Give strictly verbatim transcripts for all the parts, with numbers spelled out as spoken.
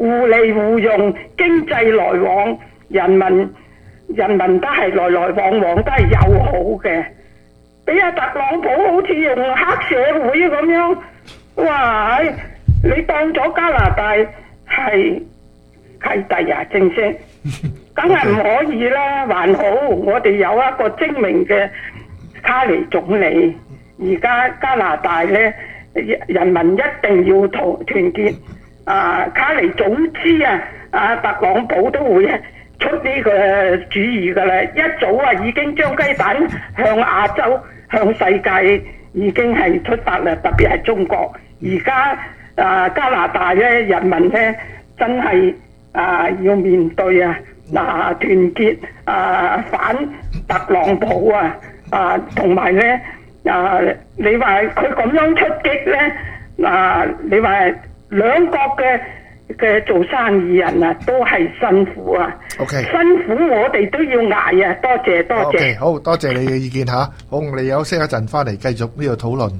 互利互用，經濟來往，人民人民都係來來往往都係友好嘅。俾阿特朗普好似用黑社會咁樣，哇！你當咗加拿大係契弟啊？正式，梗係唔可以啦。還好我哋有一個精明嘅卡尼總理，而家加拿大呢，人民一定要團團結。啊，卡尼總之啊，阿特朗普都會出呢個主意㗎啦。一早啊已經將雞蛋向亞洲、向世界已經係出發啦，特別係中國。而家啊加拿大咧，人民咧真係啊要面對啊嗱團結啊反特朗普啊啊，同埋咧啊你話佢咁樣出擊咧啊，你話兩國嘅嘅做生意人啊都係辛苦啊 ，OK， 辛苦我哋都要捱啊！多謝多謝。 OK， 好多謝你嘅意見嚇。好，我哋休息一陣，翻嚟繼續呢個討論。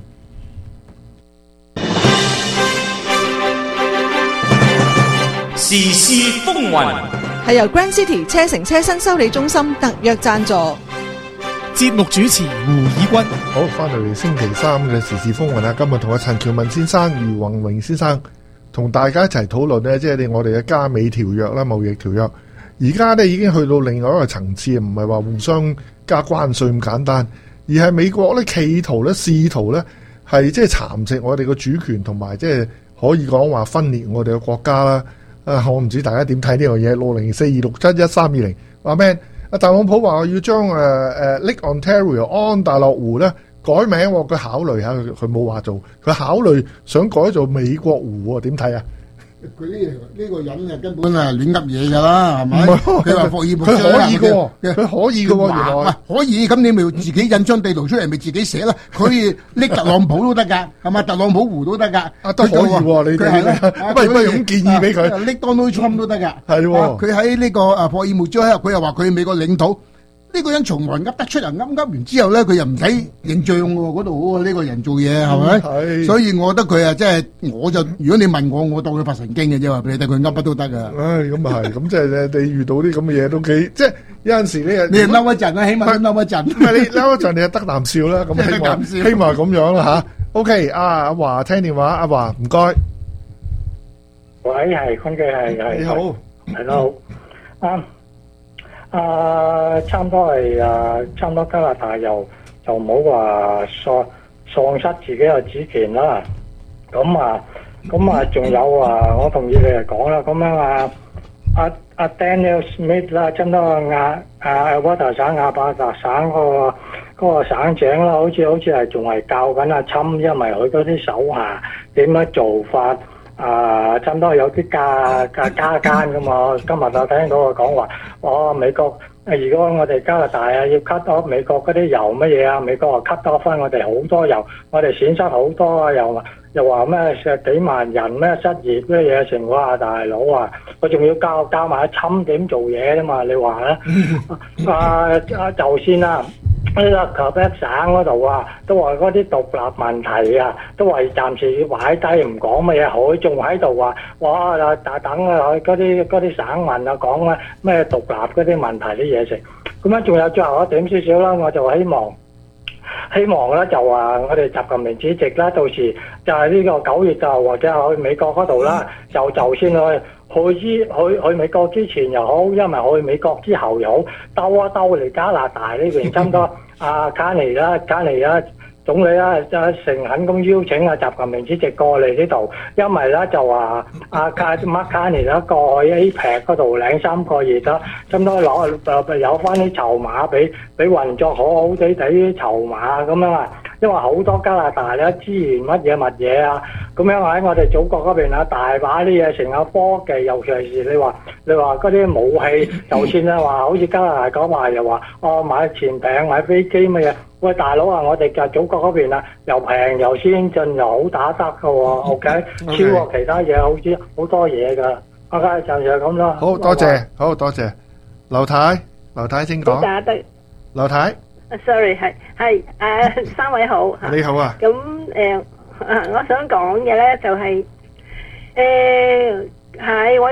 時事風雲係由 Grand City 車城車新修理中心特約贊助。 節目主持胡以軍。 好，翻嚟星期三嘅時事風雲啦。今日同阿陳喬文先生、余宏榮先生同大家一齊討論呢，即係我哋嘅加美條約啦、貿易條約。而家呢已經去到另外一個層次，唔係話互相加關稅咁簡單，而係美國呢企圖呢試圖呢係即係蠶食我哋嘅主權，同埋即係可以講話分裂我哋嘅國家啦。啊，我唔知大家點睇呢樣嘢。六零四二六七一三二零話咩？阿特朗普話要將誒誒 Lake Ontario 安大略湖咧改名，佢考慮下，佢佢冇話做，佢考慮想改做美國湖喎，點睇啊？ 佢呢呢個人啊根本係亂噏嘢㗎啦，係咪？佢話霍爾木， 佢可以嘅喎，佢可以嘅喎，原來可以，咁你咪自己印張地圖出嚟，咪自己寫啦。佢拎特朗普都得㗎，係嘛？特朗普湖都得㗎， 啊都可以喎，你哋不如不如咁建議俾佢， 拎 Donald Trump 都得㗎， 係喎。 佢喺呢個啊霍爾木茲海峽，佢又話佢係美國領土。呢個人從來噏得出嚟，噏噏完之後咧，佢又唔使認賬喎。嗰度好啊，呢個人做嘢係咪？係。所以我覺得佢啊，即係我就如果你問我，我當佢發神經嘅啫，話俾你聽，佢噏乜都得㗎。 唉，咁啊係，咁即係你遇到啲咁嘅嘢都幾，即係有陣時你啊， 你係嬲一陣啦，起碼都嬲一陣。 唔係你嬲一陣，你就得啖笑啦。咁希望希望係咁樣啦嚇。OK，阿阿華聽電話，阿華唔該。 喂，係坤記，係係。 你好， 係咯，啱。啊，差唔多係啊，差唔多加拿大又就唔好話喪喪失自己嘅主權啦。咁啊，咁啊，仲有啊，我同意你嚟講啦。咁樣啊，阿阿 Daniel Smith 啦，差唔多亞啊渥太省亞伯達省嗰個嗰個省長啦，好似好似係仲係教緊阿侵，因為佢嗰啲手下點樣做法。啊，差唔多有啲加加加奸噶嘛。今日我聽到佢講話，哦，美國如果我哋加拿大啊要 cut off 美國嗰啲油乜嘢啊，美國話 cut off 翻我哋好多油，我哋損失好多啊，又又話咩幾萬人咩失業咩嘢成，哇大佬啊，佢仲要教教埋阿侵點做嘢啫嘛，你話咧？啊啊，就先啦。呢個 Quebec 省嗰度啊，都話嗰啲獨立問題啊，都話暫時要擺低唔講乜嘢，佢仲喺度話，哇！等等啊，嗰啲嗰啲省民啊講啊咩獨立嗰啲問題啲嘢食，咁樣仲有最後一點少少啦，我就希望希望咧就話我哋習近平主席啦，到時就係呢個九月就或者去美國嗰度啦，就就先去。去之去去美國之前又好，因為去美國之後又好，兜一兜嚟加拿大呢邊，差唔多阿卡尼啦、卡尼啦總理啦，就誠懇咁邀請阿習近平主席過嚟呢度，因為咧就話阿卡麥卡尼啦過去 A P E C 嗰度兩三個月啦，差唔多攞誒有翻啲籌碼俾俾運作好好地地啲籌碼咁樣啊。因為好多加拿大咧資源乜嘢乜嘢啊，咁樣喺我哋祖國嗰邊啊，大把啲嘢成個科技，尤其是你話你話嗰啲武器，就算咧話好似加拿大講話又話哦買潛艇買飛機乜嘢，喂大佬啊，我哋嘅祖國嗰邊啊又平又先進又好打得㗎喎 ，OK， 超過其他嘢好似好多嘢㗎 ，OK 就係咁啦。 好多謝，好多謝，劉太，劉太請講。 打得， 劉太。 sorry 係係誒三位好。 你好啊。 咁誒，我想講嘅咧就係誒係我。